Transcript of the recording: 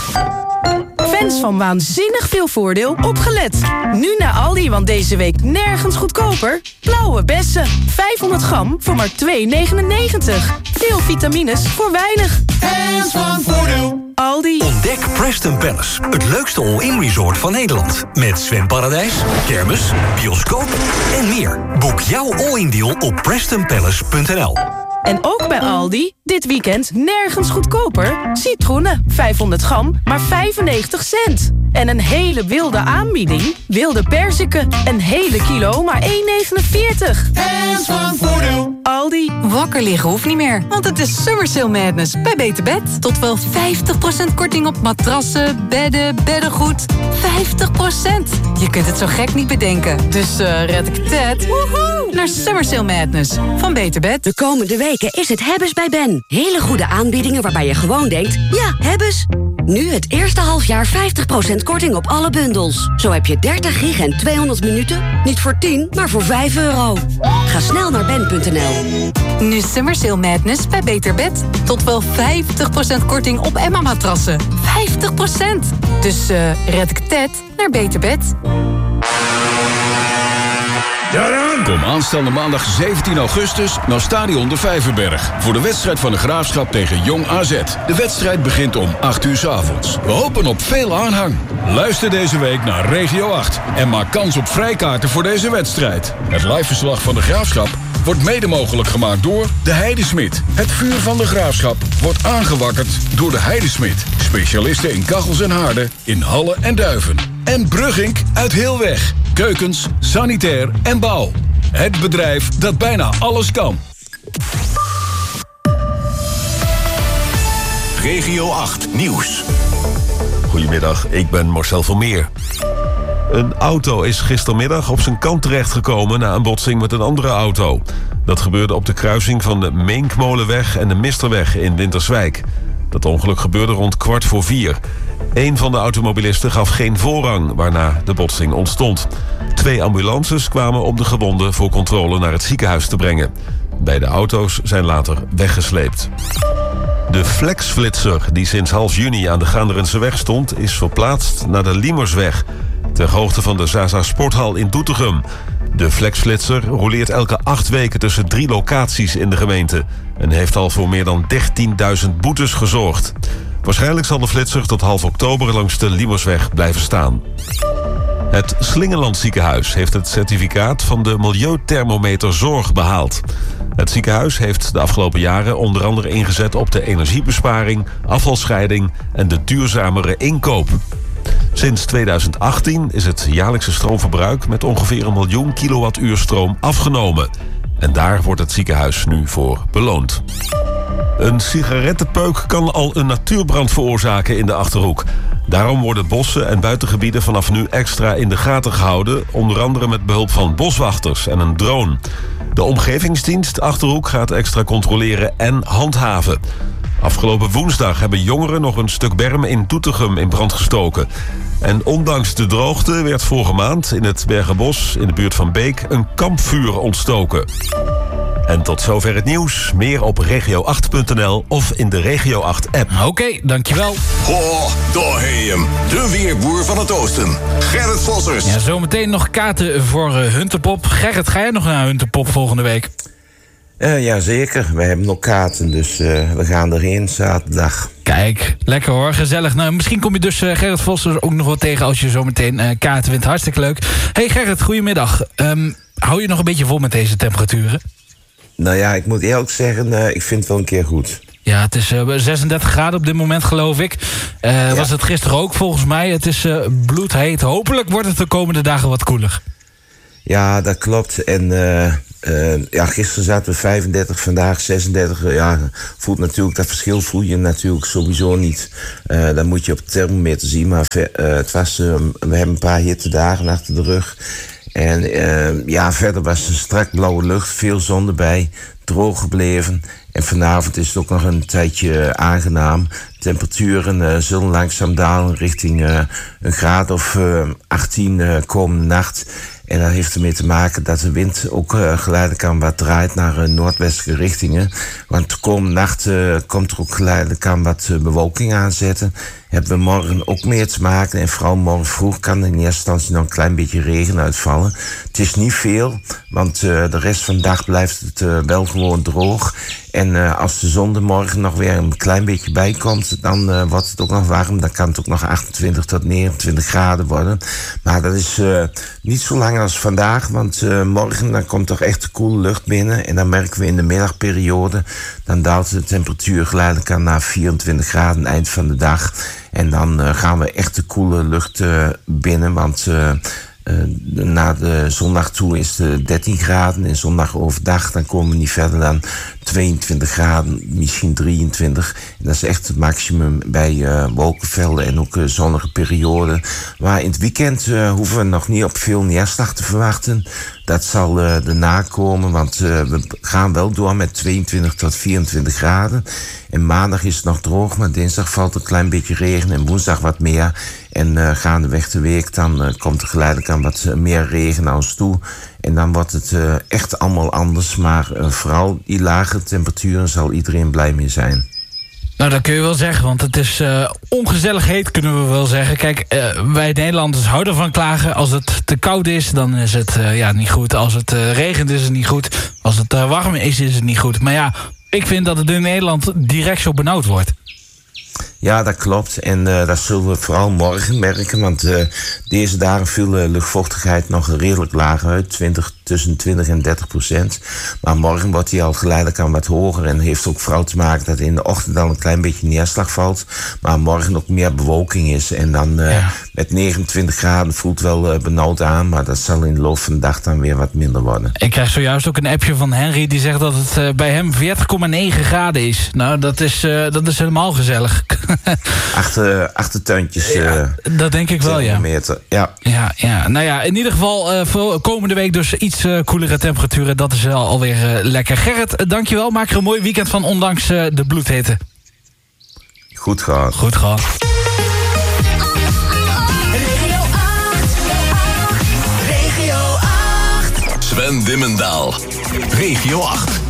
Fans van waanzinnig veel voordeel, opgelet. Nu naar Aldi, want deze week nergens goedkoper. Blauwe bessen, 500 gram voor maar €2,99. Veel vitamines voor weinig. Fans van voordeel. Aldi. Ontdek Preston Palace, het leukste all-in resort van Nederland. Met zwemparadijs, kermis, bioscoop en meer. Boek jouw all-in deal op prestonpalace.nl. En ook bij Aldi, dit weekend nergens goedkoper. Citroenen, 500 gram, maar 95 cent. En een hele wilde aanbieding. Wilde perziken, een hele kilo, maar €1,49. Fans van voordeel. Aldi. Wakker liggen hoeft niet meer, want het is Summer Sale Madness bij Beter Bed. Tot wel 50% korting op matrassen, bedden, beddengoed. 50%! Je kunt het zo gek niet bedenken. Dus red ik het naar Summer Sale Madness van Beter Bed. De komende weken is het hebbes bij Ben. Hele goede aanbiedingen waarbij je gewoon denkt, ja, hebbes. Nu het eerste halfjaar 50% korting op alle bundels. Zo heb je 30 gig en 200 minuten, niet voor 10, maar voor €5. Ga snel naar ben.nl. Nu Summer Sale Madness bij Beter Bed. Tot wel 50% korting op Emma-matrassen. 50%! Dus red ik het naar Beter Bed. Kom aanstaande maandag 17 augustus naar Stadion de Vijverberg voor de wedstrijd van de Graafschap tegen Jong AZ. De wedstrijd begint om 8 uur 's avonds. We hopen op veel aanhang. Luister deze week naar Regio 8 en maak kans op vrijkaarten voor deze wedstrijd. Het liveverslag van de Graafschap wordt mede mogelijk gemaakt door de Heidesmid. Het vuur van de Graafschap wordt aangewakkerd door de Heidesmid. Specialisten in kachels en haarden in Halle en Duiven. En Bruggink uit Heelweg. Keukens, sanitair en bouw. Het bedrijf dat bijna alles kan. Regio 8 Nieuws. Goedemiddag, ik ben Marcel van Meer. Een auto is gistermiddag op zijn kant terechtgekomen na een botsing met een andere auto. Dat gebeurde op de kruising van de Meenkmolenweg en de Misterweg in Winterswijk. Dat ongeluk gebeurde rond 3:15. Eén van de automobilisten gaf geen voorrang, waarna de botsing ontstond. 2 ambulances kwamen om de gewonden voor controle naar het ziekenhuis te brengen. Beide auto's zijn later weggesleept. De Flexflitser, die sinds half juni aan de Gaanderenseweg stond, is verplaatst naar de Liemersweg, ter hoogte van de Zaza Sporthal in Doetinchem. De Flexflitser roleert elke 8 weken tussen 3 locaties in de gemeente en heeft al voor meer dan 13.000 boetes gezorgd. Waarschijnlijk zal de flitser tot half oktober langs de Liemersweg blijven staan. Het Slingeland ziekenhuis heeft het certificaat van de Milieuthermometer Zorg behaald. Het ziekenhuis heeft de afgelopen jaren onder andere ingezet op de energiebesparing, afvalscheiding en de duurzamere inkoop. Sinds 2018 is het jaarlijkse stroomverbruik met ongeveer 1 miljoen kilowattuur stroom afgenomen. En daar wordt het ziekenhuis nu voor beloond. Een sigarettenpeuk kan al een natuurbrand veroorzaken in de Achterhoek. Daarom worden bossen en buitengebieden vanaf nu extra in de gaten gehouden, onder andere met behulp van boswachters en een drone. De omgevingsdienst Achterhoek gaat extra controleren en handhaven. Afgelopen woensdag hebben jongeren nog een stuk berm in Doetinchem in brand gestoken. En ondanks de droogte werd vorige maand in het Bergenbos in de buurt van Beek een kampvuur ontstoken. En tot zover het nieuws. Meer op regio8.nl of in de Regio 8-app. Oké, dankjewel. Ho, daar heet hem. De weerboer van het oosten. Gerrit Vossers. Ja, zometeen nog kaarten voor Hunterpop. Gerrit, ga jij nog naar Hunterpop volgende week? Jazeker, wij hebben nog kaarten, dus we gaan erheen zaterdag. Kijk, lekker hoor, gezellig. Nou, misschien kom je dus Gerrit Vossers ook nog wel tegen als je zometeen kaarten wint. Hartstikke leuk. Hey Gerrit, goedemiddag. Hou je nog een beetje vol met deze temperaturen? Nou ja, ik moet eerlijk zeggen, ik vind het wel een keer goed. Ja, het is 36 graden op dit moment, geloof ik. Was het gisteren ook, volgens mij. Het is bloedheet. Hopelijk wordt het de komende dagen wat koeler. Ja, dat klopt. En gisteren zaten we 35, vandaag 36. Ja, dat verschil voel je natuurlijk sowieso niet. Dan moet je op het thermometer zien. Maar we hebben een paar hittedagen achter de rug. En verder was het een strak blauwe lucht, veel zon erbij, droog gebleven. En vanavond is het ook nog een tijdje aangenaam. Temperaturen zullen langzaam dalen richting een graad of 18 komende nacht. En dat heeft ermee te maken dat de wind ook geleidelijk aan wat draait naar noordwestelijke richtingen. Want de komende nacht komt er ook geleidelijk aan wat bewolking aanzetten. Hebben we morgen ook meer te maken. En vooral morgen vroeg kan in eerste instantie nog een klein beetje regen uitvallen. Het is niet veel, want de rest van de dag blijft het wel gewoon droog. En als de zon er morgen nog weer een klein beetje bij komt, dan wordt het ook nog warm. Dan kan het ook nog 28 tot 29 graden worden. Maar dat is niet zo lang als vandaag, want morgen dan komt toch echt de koele lucht binnen. En dan merken we in de middagperiode, dan daalt de temperatuur geleidelijk aan naar 24 graden eind van de dag. En dan gaan we echt de koele lucht binnen, want na de zondag toe is het 13 graden. En zondag overdag dan komen we niet verder dan 22 graden, misschien 23. En dat is echt het maximum bij wolkenvelden en ook zonnige perioden. Maar in het weekend hoeven we nog niet op veel neerslag te verwachten. Dat zal erna komen, want we gaan wel door met 22 tot 24 graden. En maandag is het nog droog, maar dinsdag valt een klein beetje regen en woensdag wat meer. En gaandeweg de week dan komt er geleidelijk aan wat meer regen naar ons toe. En dan wordt het echt allemaal anders, maar vooral die lage temperaturen zal iedereen blij mee zijn. Nou, dat kun je wel zeggen, want het is ongezellig heet, kunnen we wel zeggen. Kijk, wij Nederlanders houden van klagen. Als het te koud is, dan is het niet goed. Als het regent, is het niet goed. Als het warm is het niet goed. Maar ja, ik vind dat het in Nederland direct zo benauwd wordt. Ja, dat klopt. En dat zullen we vooral morgen merken. Want deze dagen viel de luchtvochtigheid nog redelijk laag uit. Tussen 20 en 30%. Maar morgen wordt die al geleidelijk aan wat hoger. En heeft ook vooral te maken dat in de ochtend dan een klein beetje neerslag valt. Maar morgen ook meer bewolking is. En dan met 29 graden voelt wel benauwd aan. Maar dat zal in de loop van de dag dan weer wat minder worden. Ik krijg zojuist ook een appje van Henry. Die zegt dat het bij hem 40,9 graden is. Nou, dat is helemaal gezellig. Achtertuintjes. Dat denk ik wel, ja. Ja. Nou ja, in ieder geval voor komende week dus iets koelere temperaturen. Dat is alweer lekker. Gerrit, dankjewel. Maak er een mooi weekend van, ondanks de bloedhitte. Goed gehad. Goed gehad. Regio 8. Sven Dimmendaal. Regio 8.